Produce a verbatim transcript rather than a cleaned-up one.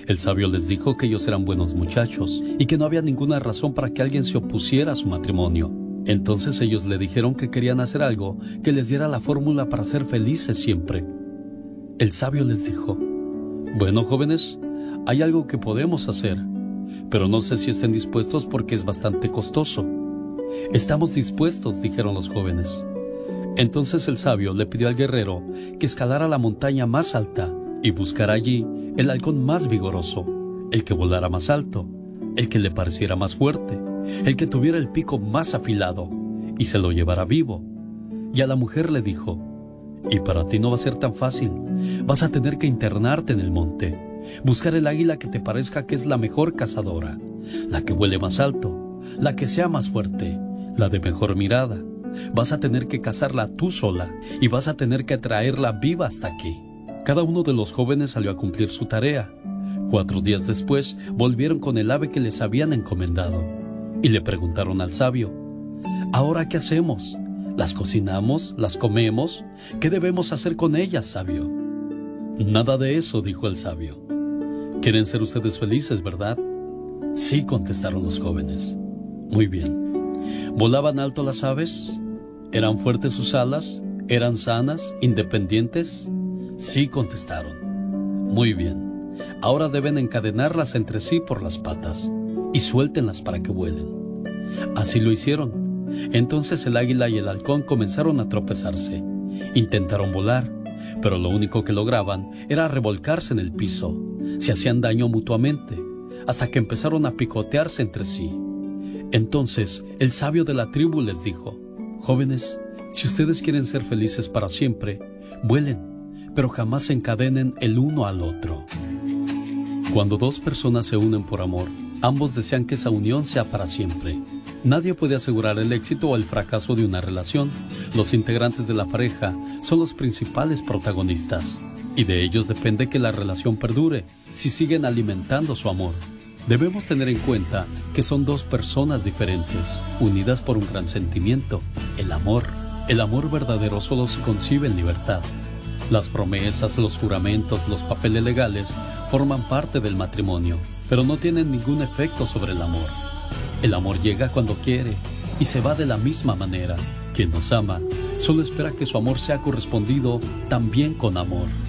El sabio les dijo que ellos eran buenos muchachos y que no había ninguna razón para que alguien se opusiera a su matrimonio. Entonces ellos le dijeron que querían hacer algo que les diera la fórmula para ser felices siempre. El sabio les dijo: bueno, jóvenes, hay algo que podemos hacer, pero no sé si estén dispuestos porque es bastante costoso. Estamos dispuestos, dijeron los jóvenes. Entonces el sabio le pidió al guerrero que escalara la montaña más alta y buscara allí el halcón más vigoroso, el que volara más alto, el que le pareciera más fuerte, el que tuviera el pico más afilado, y se lo llevara vivo. Y a la mujer le dijo: y para ti no va a ser tan fácil, vas a tener que internarte en el monte, buscar el águila que te parezca que es la mejor cazadora, la que vuele más alto, la que sea más fuerte, la de mejor mirada. Vas a tener que cazarla tú sola y vas a tener que traerla viva hasta aquí. Cada uno de los jóvenes salió a cumplir su tarea. Cuatro días después volvieron con el ave que les habían encomendado y le preguntaron al sabio: ¿ahora qué hacemos? ¿Las cocinamos? ¿Las comemos? ¿Qué debemos hacer con ellas, sabio? Nada de eso, dijo el sabio. ¿Quieren ser ustedes felices, verdad? Sí, contestaron los jóvenes. Muy bien. ¿Volaban alto las aves? ¿Eran fuertes sus alas? ¿Eran sanas, independientes? Sí, contestaron. Muy bien. Ahora deben encadenarlas entre sí por las patas y suéltenlas para que vuelen. Así lo hicieron. Entonces el águila y el halcón comenzaron a tropezarse. Intentaron volar, pero lo único que lograban era revolcarse en el piso. Se hacían daño mutuamente, hasta que empezaron a picotearse entre sí. Entonces el sabio de la tribu les dijo: jóvenes, si ustedes quieren ser felices para siempre, vuelen, pero jamás se encadenen el uno al otro. Cuando dos personas se unen por amor, ambos desean que esa unión sea para siempre. Nadie puede asegurar el éxito o el fracaso de una relación. Los integrantes de la pareja son los principales protagonistas, y de ellos depende que la relación perdure si siguen alimentando su amor. Debemos tener en cuenta que son dos personas diferentes, unidas por un gran sentimiento, el amor. El amor verdadero solo se concibe en libertad. Las promesas, los juramentos, los papeles legales forman parte del matrimonio, pero no tienen ningún efecto sobre el amor. El amor llega cuando quiere y se va de la misma manera. Quien nos ama solo espera que su amor sea correspondido también con amor.